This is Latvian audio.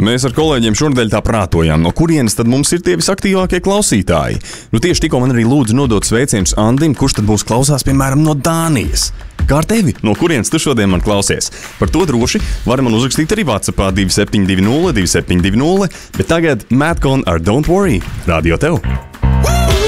Mēs ar kolēģiem šonadēļ tā prātojām, no kurienes tad mums ir tie visaktīvākie klausītāji. Tieši tikko man arī lūdzu nodot sveicienus Andim, kurš tad mūs klausās, piemēram, no Dānijas. Kā ar tevi? No kurienes tu šodien man klausies? Par to droši var man uzrakstīt arī WhatsAppā 2720 272, bet tagad Madcon ar Don't Worry, radio tev.